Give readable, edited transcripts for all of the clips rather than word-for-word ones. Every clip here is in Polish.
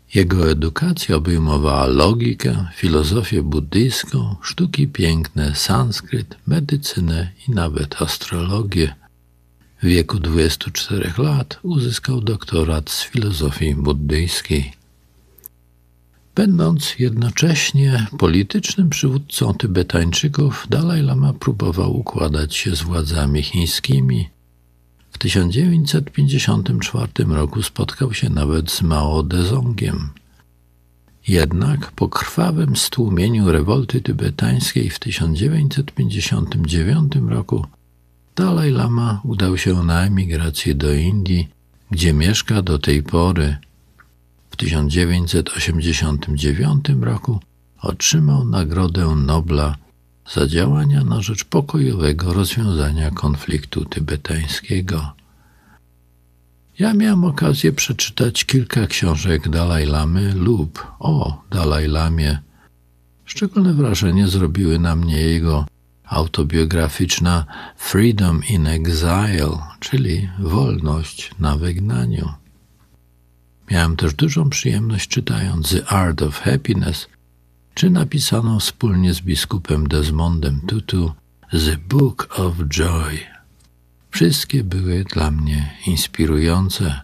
Jego edukacja obejmowała logikę, filozofię buddyjską, sztuki piękne, sanskryt, medycynę i nawet astrologię. W wieku 24 lat uzyskał doktorat z filozofii buddyjskiej. Będąc jednocześnie politycznym przywódcą Tybetańczyków, Dalaj Lama próbował układać się z władzami chińskimi. W 1954 roku spotkał się nawet z Mao Dzedongiem. Jednak po krwawym stłumieniu rewolty tybetańskiej w 1959 roku Dalaj Lama udał się na emigrację do Indii, gdzie mieszka do tej pory. W 1989 roku otrzymał Nagrodę Nobla za działania na rzecz pokojowego rozwiązania konfliktu tybetańskiego. Ja miałem okazję przeczytać kilka książek Dalaj Lamy lub o Dalaj Lamie. Szczególne wrażenie zrobiły na mnie jego autobiograficzna Freedom in Exile, czyli wolność na wygnaniu. Miałem też dużą przyjemność czytając The Art of Happiness, czy napisaną wspólnie z biskupem Desmondem Tutu The Book of Joy. Wszystkie były dla mnie inspirujące.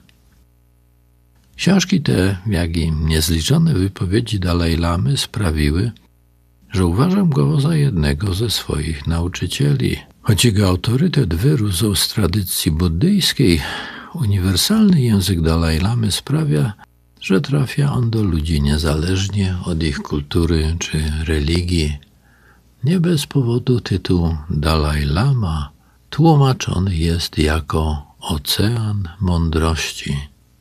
Książki te, jak i niezliczone wypowiedzi Dalaj Lamy sprawiły, że uważam go za jednego ze swoich nauczycieli. Choć jego autorytet wyrósł z tradycji buddyjskiej, uniwersalny język Dalaj Lamy sprawia, że trafia on do ludzi niezależnie od ich kultury czy religii. Nie bez powodu tytuł Dalaj Lama tłumaczony jest jako ocean mądrości.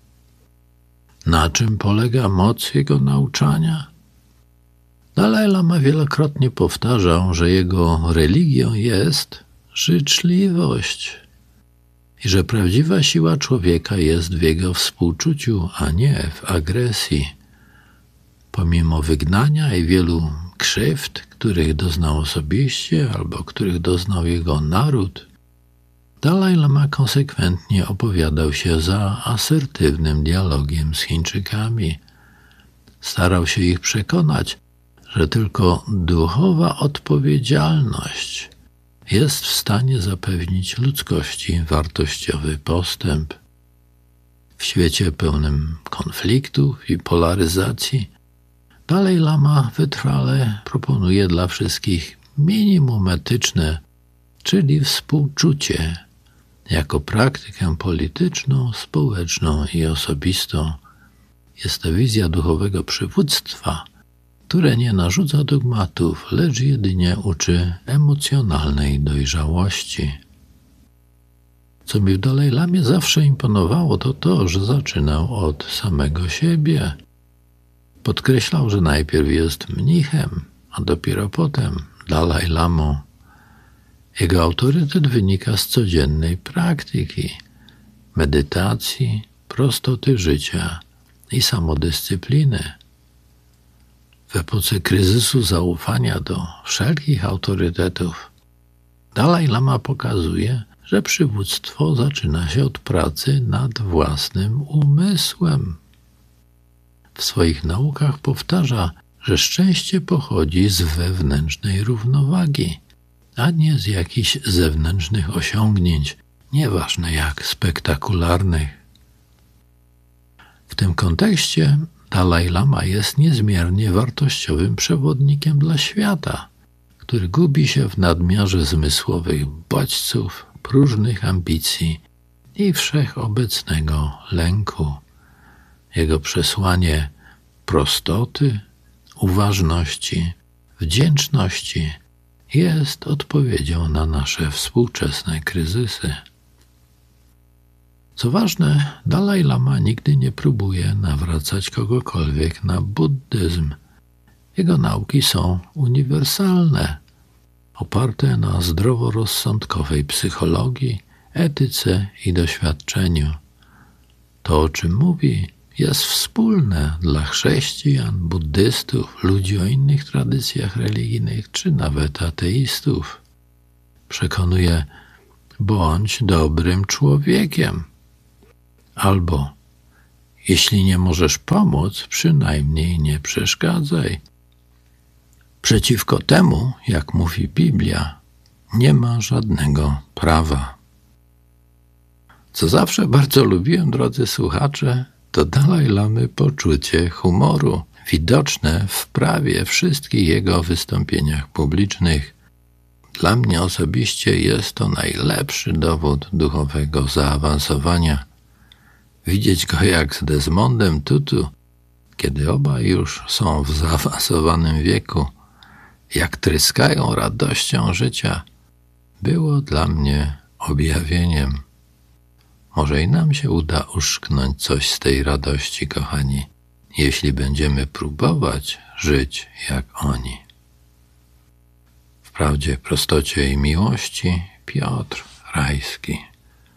Na czym polega moc jego nauczania? Dalaj Lama wielokrotnie powtarzał, że jego religią jest życzliwość i że prawdziwa siła człowieka jest w jego współczuciu, a nie w agresji. Pomimo wygnania i wielu krzywd, których doznał osobiście albo których doznał jego naród, Dalaj Lama konsekwentnie opowiadał się za asertywnym dialogiem z Chińczykami. Starał się ich przekonać, że tylko duchowa odpowiedzialność jest w stanie zapewnić ludzkości wartościowy postęp. W świecie pełnym konfliktów i polaryzacji Dalaj Lama wytrwale proponuje dla wszystkich minimum etyczne, czyli współczucie, jako praktykę polityczną, społeczną i osobistą. Jest to wizja duchowego przywództwa, które nie narzuca dogmatów, lecz jedynie uczy emocjonalnej dojrzałości. Co mi w Dalaj Lamie zawsze imponowało, to to, że zaczynał od samego siebie. Podkreślał, że najpierw jest mnichem, a dopiero potem Dalaj Lamą. Jego autorytet wynika z codziennej praktyki, medytacji, prostoty życia i samodyscypliny. W epoce kryzysu zaufania do wszelkich autorytetów Dalaj Lama pokazuje, że przywództwo zaczyna się od pracy nad własnym umysłem. W swoich naukach powtarza, że szczęście pochodzi z wewnętrznej równowagi, a nie z jakichś zewnętrznych osiągnięć, nieważne jak spektakularnych. W tym kontekście Dalaj Lama jest niezmiernie wartościowym przewodnikiem dla świata, który gubi się w nadmiarze zmysłowych bodźców, próżnych ambicji i wszechobecnego lęku. Jego przesłanie prostoty, uważności, wdzięczności jest odpowiedzią na nasze współczesne kryzysy. Co ważne, Dalaj Lama nigdy nie próbuje nawracać kogokolwiek na buddyzm. Jego nauki są uniwersalne, oparte na zdroworozsądkowej psychologii, etyce i doświadczeniu. To, o czym mówi, jest wspólne dla chrześcijan, buddystów, ludzi o innych tradycjach religijnych, czy nawet ateistów. Przekonuje: bądź dobrym człowiekiem, albo Jeśli nie możesz pomóc, przynajmniej nie przeszkadzaj. Przeciwko temu, jak mówi Biblia, nie ma żadnego prawa. Co zawsze bardzo lubiłem, drodzy słuchacze, to Dalaj Lamy poczucie humoru, widoczne w prawie wszystkich jego wystąpieniach publicznych. Dla mnie osobiście jest to najlepszy dowód duchowego zaawansowania. Widzieć go jak z Desmondem Tutu, kiedy obaj już są w zaawansowanym wieku, jak tryskają radością życia, było dla mnie objawieniem. Może i nam się uda uszknąć coś z tej radości, kochani, jeśli będziemy próbować żyć jak oni. W prawdzie, prostocie i miłości Piotr Rajski.